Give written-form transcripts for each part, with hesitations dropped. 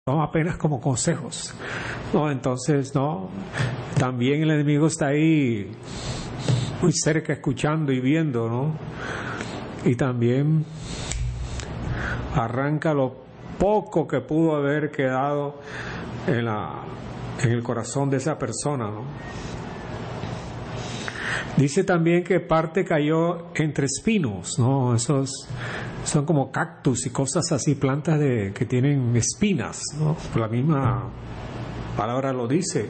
no apenas como consejos, ¿no? Entonces, no, también el enemigo está ahí muy cerca escuchando y viendo, ¿no? Y también arranca lo poco que pudo haber quedado en el corazón de esa persona, ¿no? Dice también que parte cayó entre espinos, ¿no? Esos son como cactus y cosas así, plantas que tienen espinas, ¿no? La misma palabra lo dice.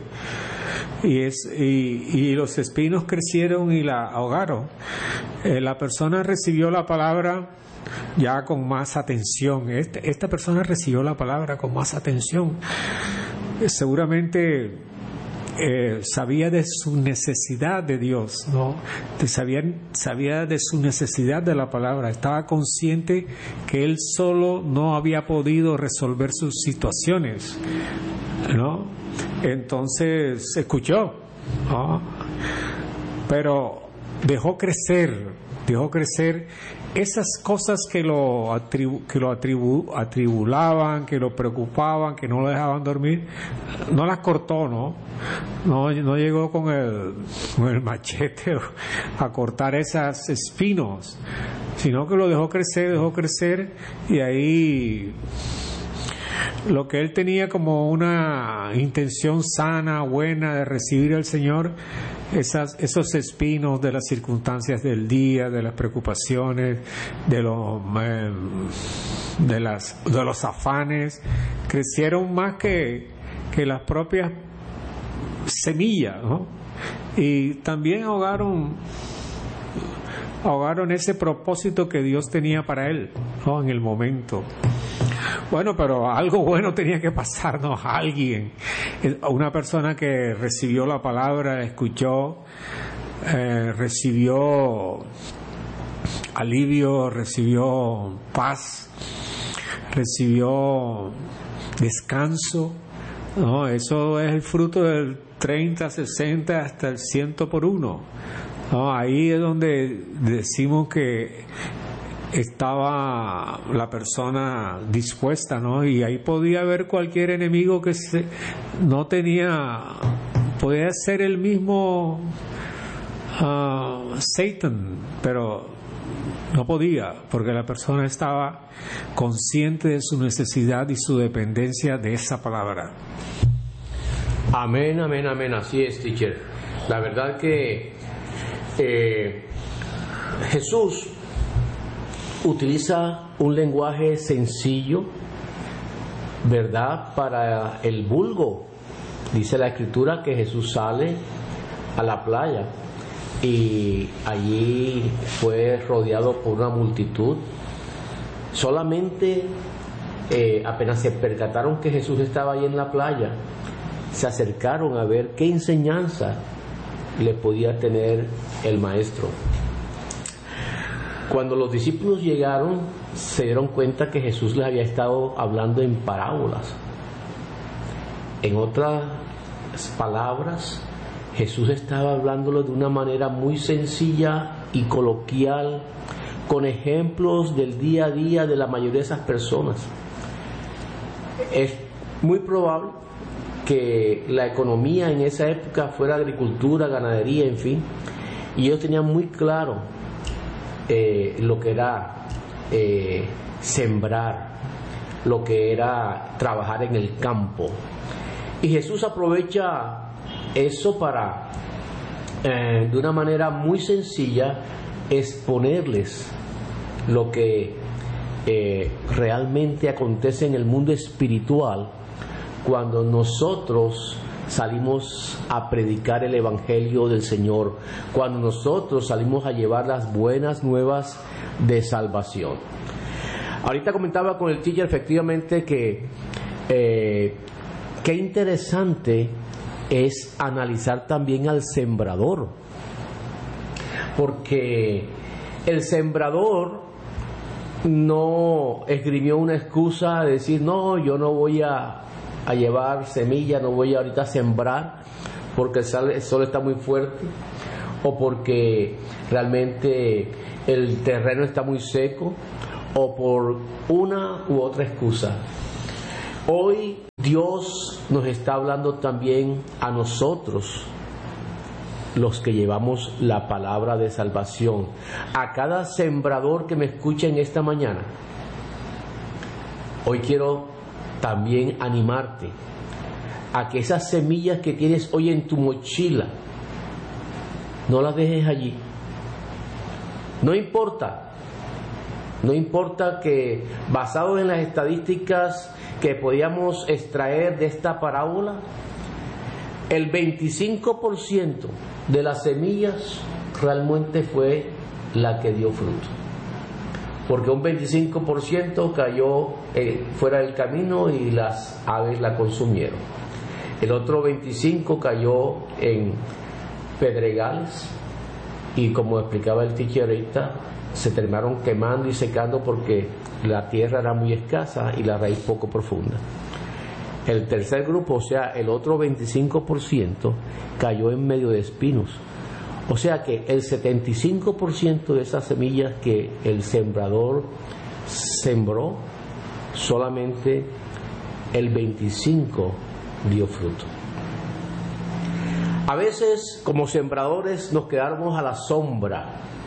Y los espinos crecieron y la ahogaron. La persona recibió la palabra ya con más atención. Esta persona recibió la palabra con más atención. Seguramente sabía de su necesidad de Dios, ¿no? Sabía de su necesidad de la palabra. Estaba consciente que él solo no había podido resolver sus situaciones, ¿no? Entonces escuchó, ¿no? Pero dejó crecer esas cosas que lo atribulaban, que lo preocupaban, que no lo dejaban dormir. No las cortó, ¿no? No llegó con el machete a cortar esos espinos, sino que lo dejó crecer, y ahí lo que él tenía como una intención sana, buena de recibir al Señor, esos espinos de las circunstancias del día, de las preocupaciones, de los afanes, crecieron más que las propias semillas, ¿no? Y también ahogaron ese propósito que Dios tenía para él, ¿no? En el momento. Bueno, pero algo bueno tenía que pasarnos a alguien, una persona que recibió la palabra, escuchó, recibió alivio, recibió paz, recibió descanso, ¿no? Eso es el fruto del 30, 60 hasta el 100 por uno, ¿no? Ahí es donde decimos que estaba la persona dispuesta, ¿no? Y ahí podía haber cualquier enemigo que no tenía, podía ser el mismo Satan, pero no podía, porque la persona estaba consciente de su necesidad y su dependencia de esa palabra. Amén, amén, amén, así es, teacher. La verdad que Jesús utiliza un lenguaje sencillo, ¿verdad?, para el vulgo. Dice la Escritura que Jesús sale a la playa y allí fue rodeado por una multitud. Solamente apenas se percataron que Jesús estaba ahí en la playa, se acercaron a ver qué enseñanza le podía tener el maestro. Cuando los discípulos llegaron, se dieron cuenta que Jesús les había estado hablando en parábolas. En otras palabras, Jesús estaba hablándolo de una manera muy sencilla y coloquial, con ejemplos del día a día de la mayoría de esas personas. Es muy probable que la economía en esa época fuera agricultura, ganadería, en fin, y ellos tenían muy claro lo que era sembrar, lo que era trabajar en el campo. Y Jesús aprovecha eso para, de una manera muy sencilla, exponerles lo que realmente acontece en el mundo espiritual cuando nosotros salimos a predicar el Evangelio del Señor, cuando nosotros salimos a llevar las buenas nuevas de salvación. Ahorita comentaba con el teacher efectivamente que qué interesante es analizar también al sembrador, porque el sembrador no esgrimió una excusa de decir, no, yo no voy a llevar semilla, no voy ahorita a sembrar porque el sol está muy fuerte, o porque realmente el terreno está muy seco, o por una u otra excusa. Hoy Dios nos está hablando también a nosotros, los que llevamos la palabra de salvación, a cada sembrador que me escucha en esta mañana. Hoy quiero también animarte a que esas semillas que tienes hoy en tu mochila, no las dejes allí. No importa que, basado en las estadísticas que podíamos extraer de esta parábola, el 25% de las semillas realmente fue la que dio fruto, porque un 25% cayó fuera del camino y las aves la consumieron. El otro 25% cayó en pedregales y, como explicaba el teacher ahorita, se terminaron quemando y secando porque la tierra era muy escasa y la raíz poco profunda. El tercer grupo, o sea, el otro 25%, cayó en medio de espinos. O sea que el 75% de esas semillas que el sembrador sembró, solamente el 25% dio fruto. A veces, como sembradores, nos quedamos a la sombra,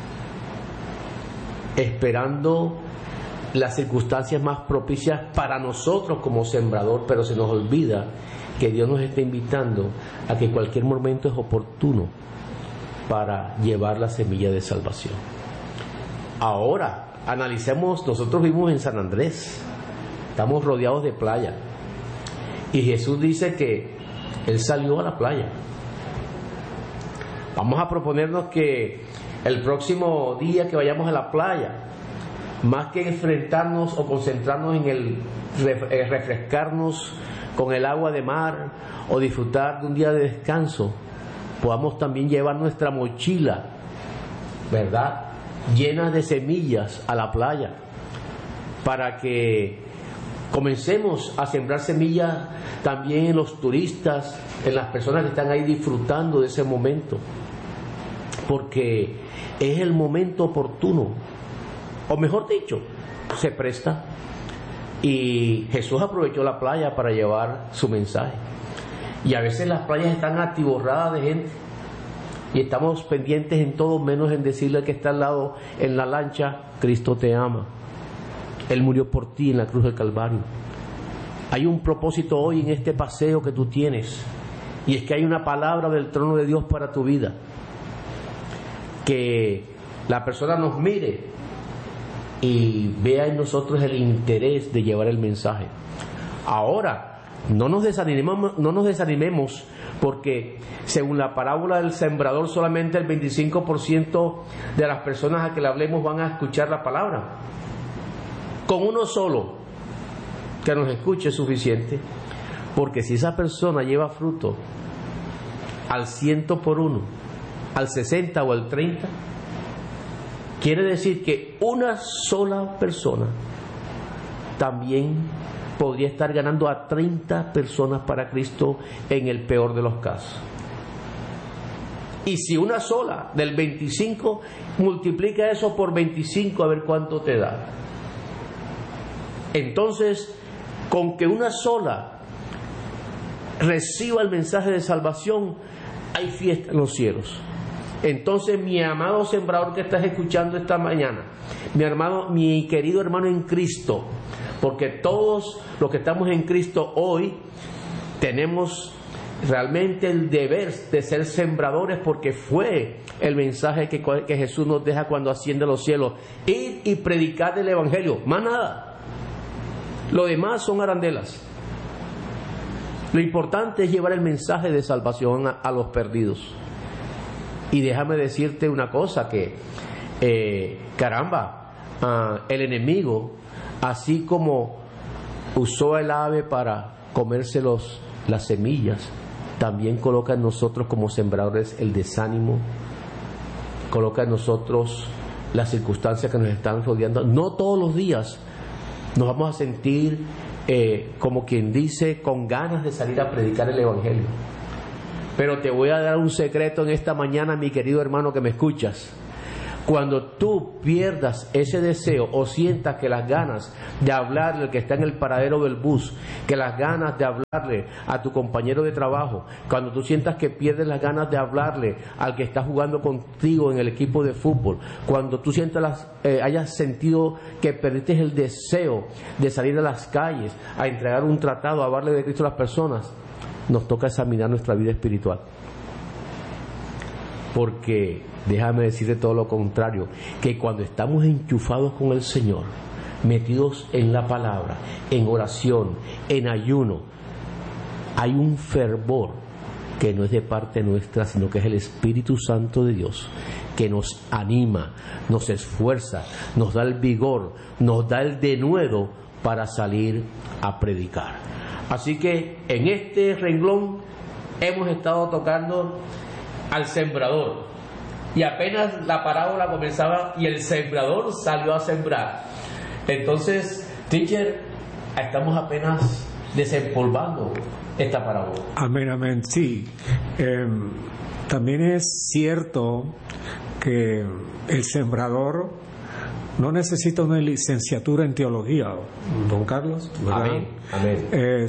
esperando las circunstancias más propicias para nosotros como sembrador, pero se nos olvida que Dios nos está invitando a que cualquier momento es oportuno para llevar la semilla de salvación. Ahora, analicemos, nosotros vivimos en San Andrés, estamos rodeados de playa, y Jesús dice que Él salió a la playa. Vamos a proponernos que el próximo día que vayamos a la playa, más que enfrentarnos o concentrarnos en el refrescarnos con el agua de mar o disfrutar de un día de descanso, podamos también llevar nuestra mochila, ¿verdad?, llena de semillas a la playa, para que comencemos a sembrar semillas también en los turistas, en las personas que están ahí disfrutando de ese momento, porque es el momento oportuno, o mejor dicho, se presta. Y Jesús aprovechó la playa para llevar su mensaje. Y a veces las playas están atiborradas de gente y estamos pendientes en todo menos en decirle al que está al lado en la lancha: Cristo te ama, Él murió por ti en la cruz del Calvario. Hay un propósito hoy en este paseo que tú tienes, y es que hay una palabra del trono de Dios para tu vida. Que la persona nos mire y vea en nosotros el interés de llevar el mensaje. Ahora, no nos desanimemos, porque según la parábola del sembrador, solamente el 25% de las personas a que le hablemos van a escuchar la palabra. Con uno solo que nos escuche es suficiente, porque si esa persona lleva fruto al 100 por 1, al 60 o al 30, quiere decir que una sola persona también podría estar ganando a 30 personas para Cristo en el peor de los casos. Y si una sola del 25, multiplica eso por 25 a ver cuánto te da. Entonces, con que una sola reciba el mensaje de salvación, hay fiesta en los cielos. Entonces, mi amado sembrador que estás escuchando esta mañana, mi querido hermano en Cristo, porque todos los que estamos en Cristo hoy tenemos realmente el deber de ser sembradores, porque fue el mensaje que Jesús nos deja cuando asciende a los cielos: ir y predicar el Evangelio, más nada. Lo demás son arandelas. Lo importante es llevar el mensaje de salvación a los perdidos. Y déjame decirte una cosa, que el enemigo, así como usó el ave para comerse las semillas, también coloca en nosotros como sembradores el desánimo, coloca en nosotros las circunstancias que nos están rodeando. No todos los días nos vamos a sentir, como quien dice, con ganas de salir a predicar el Evangelio. Pero te voy a dar un secreto en esta mañana, mi querido hermano que me escuchas. Cuando tú pierdas ese deseo o sientas que las ganas de hablarle al que está en el paradero del bus, que las ganas de hablarle a tu compañero de trabajo, cuando tú sientas que pierdes las ganas de hablarle al que está jugando contigo en el equipo de fútbol, cuando tú hayas sentido que perdiste el deseo de salir a las calles, a entregar un tratado, a hablarle de Cristo a las personas, nos toca examinar nuestra vida espiritual. Porque déjame decirte todo lo contrario, que cuando estamos enchufados con el Señor, metidos en la palabra, en oración, en ayuno, hay un fervor que no es de parte nuestra, sino que es el Espíritu Santo de Dios, que nos anima, nos esfuerza, nos da el vigor, nos da el denuedo para salir a predicar. Así que en este renglón hemos estado tocando al sembrador, y apenas la parábola comenzaba y el sembrador salió a sembrar. Entonces, teacher, estamos apenas desempolvando esta parábola. Amén, amén, sí. También es cierto que el sembrador no necesita una licenciatura en teología, don Carlos, ¿verdad? Amén, amén.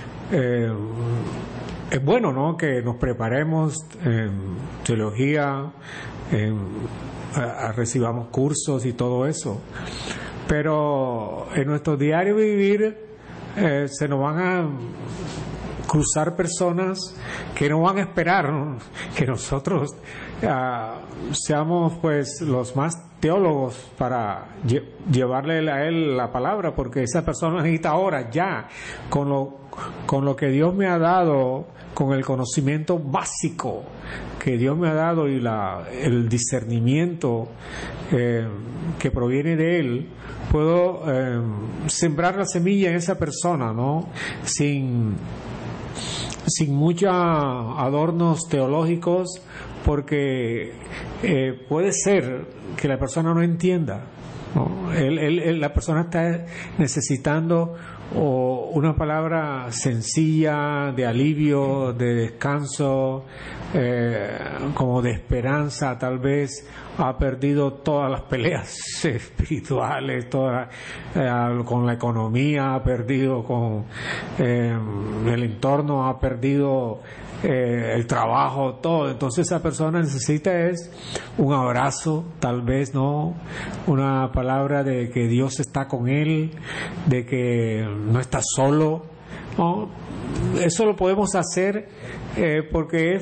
Es bueno, ¿no?, que nos preparemos en teología, recibamos cursos y todo eso, pero en nuestro diario vivir se nos van a cruzar personas que no van a esperar, ¿no?, que nosotros seamos pues los más teólogos para llevarle a él la palabra, porque esa persona necesita ahora, ya, con lo que Dios me ha dado, con el conocimiento básico que Dios me ha dado y el discernimiento que proviene de Él, puedo sembrar la semilla en esa persona, ¿no?, sin muchos adornos teológicos, porque puede ser que la persona no entienda, ¿no? La persona está necesitando una palabra sencilla, de alivio, de descanso, como de esperanza. Tal vez ha perdido todas las peleas espirituales, con la economía, ha perdido con el entorno, ha perdido el trabajo, todo. Entonces esa persona necesita un abrazo, tal vez, ¿no?, una palabra de que Dios está con él, de que no está solo, ¿no? Eso lo podemos hacer porque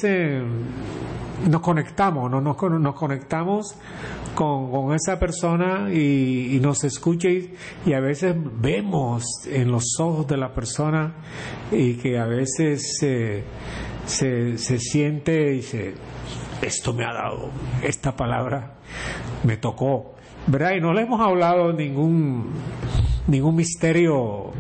nos conectamos, ¿no? Nos conectamos con esa persona y nos escucha, y a veces vemos en los ojos de la persona, y que a veces se siente y dice: esto me ha dado, esta palabra me tocó, ¿verdad? Y no le hemos hablado ningún misterio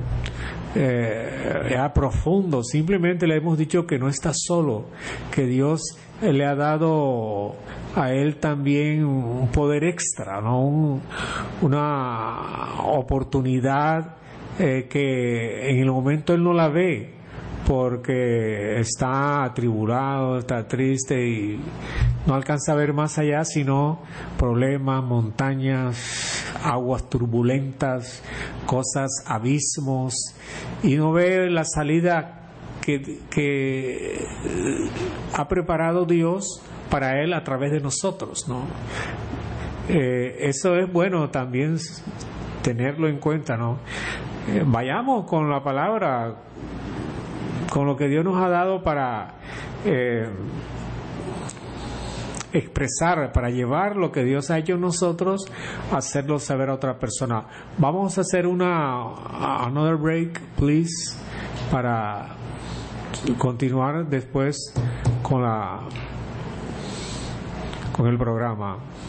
profundo, simplemente le hemos dicho que no está solo, que Dios le ha dado a él también un poder extra, ¿no?, una oportunidad que en el momento él no la ve, porque está atribulado, está triste y no alcanza a ver más allá, sino problemas, montañas, aguas turbulentas, cosas, abismos, y no ve la salida que ha preparado Dios para él a través de nosotros, ¿no? Eso es bueno también tenerlo en cuenta, ¿no? Vayamos con la palabra, con lo que Dios nos ha dado para expresar, para llevar lo que Dios ha hecho en nosotros, hacerlo saber a otra persona. Vamos a hacer another break, please, para continuar después con el programa.